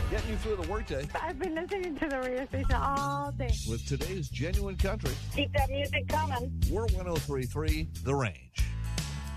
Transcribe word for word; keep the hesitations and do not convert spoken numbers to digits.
getting you through the workday I've been listening to the radio station all day. with today's genuine country. Keep that music coming. We're one oh three point three The Rain.